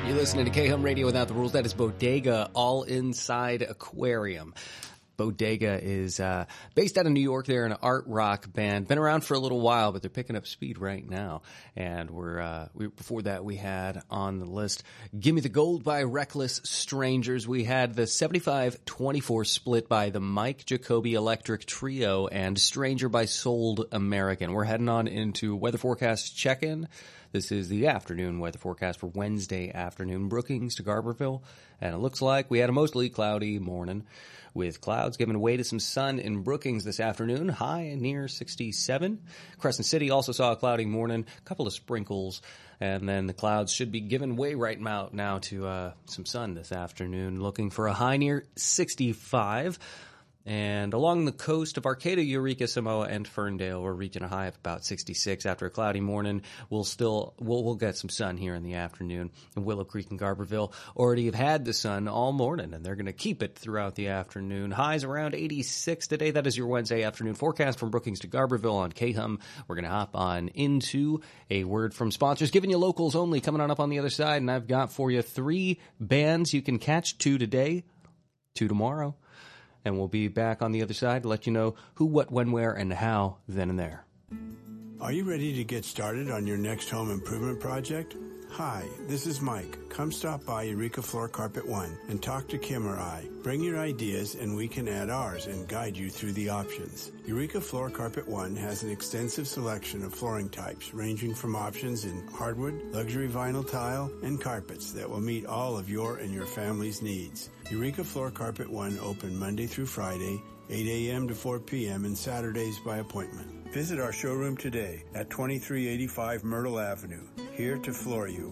You're listening to K-Hum Radio Without the Rules. That is Bodega All Inside Aquarium. Bodega is based out of New York. They're an art rock band. Been around for a little while, but they're picking up speed right now. And before that, we had on the list Gimme the Gold by Reckless Strangers. We had the 75-24 split by the Mike Jacoby Electric Trio and Stranger by Sold American. We're heading on into weather forecast check-in. This is the afternoon weather forecast for Wednesday afternoon, Brookings to Garberville. And it looks like we had a mostly cloudy morning with clouds giving way to some sun in Brookings this afternoon, high near 67. Crescent City also saw a cloudy morning, a couple of sprinkles, and then the clouds should be giving way right now to some sun this afternoon, looking for a high near 65. And along the coast of Arcata, Eureka, Samoa, and Ferndale, we're reaching a high of about 66 after a cloudy morning. We'll get some sun here in the afternoon. And Willow Creek and Garberville already have had the sun all morning, and they're going to keep it throughout the afternoon. Highs around 86 today. That is your Wednesday afternoon forecast from Brookings to Garberville on K-Hum. We're going to hop on into a word from sponsors, giving you locals only coming on up on the other side. And I've got for you 3 bands you can catch, 2 today, 2 tomorrow. And we'll be back on the other side to let you know who, what, when, where, and how, then and there. Are you ready to get started on your next home improvement project? Hi, this is Mike. Come stop by Eureka Floor Carpet One and talk to Kim or I. Bring your ideas and we can add ours and guide you through the options. Eureka Floor Carpet One has an extensive selection of flooring types ranging from options in hardwood, luxury vinyl tile, and carpets that will meet all of your and your family's needs. Eureka Floor Carpet One open Monday through Friday, 8 a.m. to 4 p.m. and Saturdays by appointment. Visit our showroom today at 2385 Myrtle Avenue, here to floor you.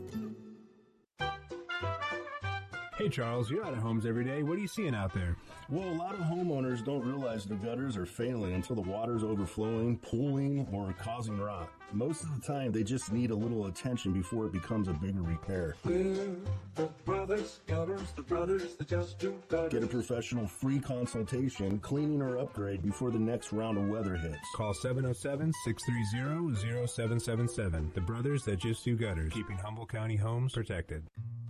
Hey Charles, you're out of homes every day. What are you seeing out there? Well, a lot of homeowners don't realize their gutters are failing until the water's overflowing, pooling, or causing rot. Most of the time, they just need a little attention before it becomes a bigger repair. We're the brothers that just do gutters. Get a professional free consultation, cleaning or upgrade before the next round of weather hits. Call 707-630-0777. The Brothers That Just Do Gutters, keeping Humboldt County homes protected.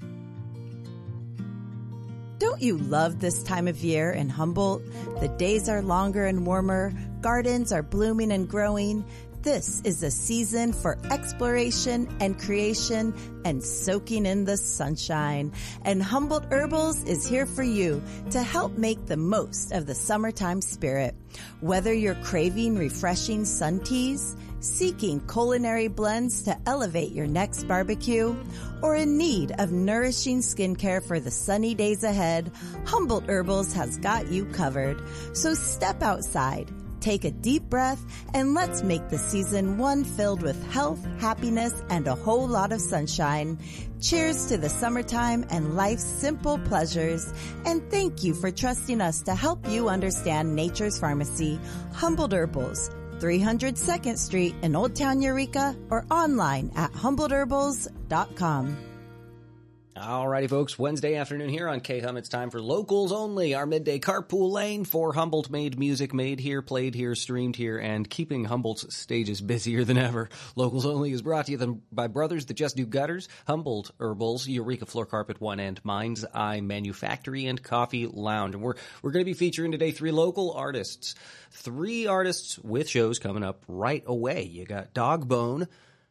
Don't you love this time of year in Humboldt? The days are longer and warmer, gardens are blooming and growing. This is a season for exploration and creation and soaking in the sunshine. And Humboldt Herbals is here for you to help make the most of the summertime spirit. Whether you're craving refreshing sun teas, seeking culinary blends to elevate your next barbecue, or in need of nourishing skincare for the sunny days ahead, Humboldt Herbals has got you covered. So step outside, take a deep breath, and let's make the season one filled with health, happiness, and a whole lot of sunshine. Cheers to the summertime and life's simple pleasures. And thank you for trusting us to help you understand nature's pharmacy, Humboldt Herbals, 300 2nd Street in Old Town Eureka, or online at HumboldtHerbals.com. Alrighty, folks. Wednesday afternoon here on K-Hum. It's time for Locals Only, our midday carpool lane for Humboldt-made music, made here, played here, streamed here, and keeping Humboldt's stages busier than ever. Locals Only is brought to you by Brothers That Just Do Gutters, Humboldt Herbals, Eureka Floor Carpet One, and Mind's Eye Manufactory and Coffee Lounge. And we're going to be featuring today 3 local artists. 3 artists with shows coming up right away. You got Dogbone,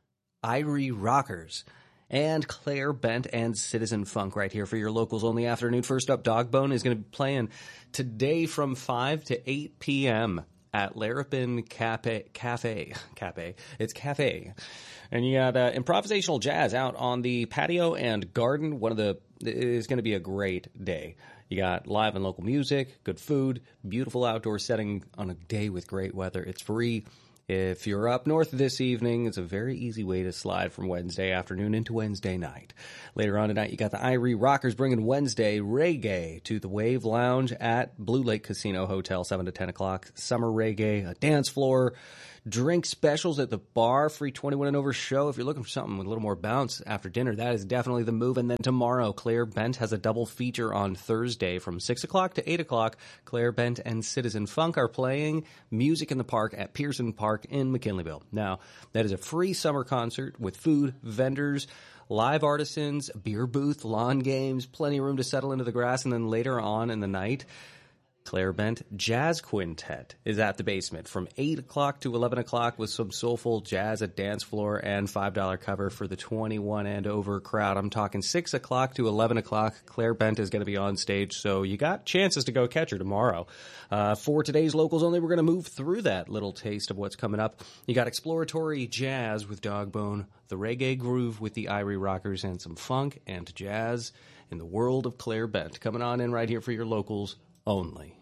Irie Rockers, and Claire Bent and Citizen Funk right here for your Locals Only afternoon. First up, Dogbone is going to be playing today from 5 to 8 p.m. at Larapin Cafe. It's cafe. And you got improvisational jazz out on the patio and garden. It is going to be a great day. You got live and local music, good food, beautiful outdoor setting on a day with great weather. It's free. If you're up north this evening, it's a very easy way to slide from Wednesday afternoon into Wednesday night. Later on tonight, you got the Irie Rockers bringing Wednesday reggae to the Wave Lounge at Blue Lake Casino Hotel, 7 to 10 o'clock. Summer reggae, a dance floor, drink specials at the bar, free 21 and over show. If you're looking for something with a little more bounce after dinner, that is definitely the move. And then tomorrow, Claire Bent has a double feature on Thursday from 6 o'clock to 8 o'clock. Claire Bent and Citizen Funk are playing Music in the Park at Pearson Park in McKinleyville. Now, that is a free summer concert with food, vendors, live artisans, beer booth, lawn games, plenty of room to settle into the grass, and then later on in the night, Claire Bent Jazz Quintet is at the basement from 8 o'clock to 11 o'clock with some soulful jazz at dance floor and $5 cover for the 21 and over crowd. I'm talking 6 o'clock to 11 o'clock. Claire Bent is going to be on stage, so you got chances to go catch her tomorrow. For today's Locals Only, we're going to move through that little taste of what's coming up. You got exploratory jazz with Dogbone, the reggae groove with the Irie Rockers, and some funk and jazz in the world of Claire Bent. Coming on in right here for your Locals Only.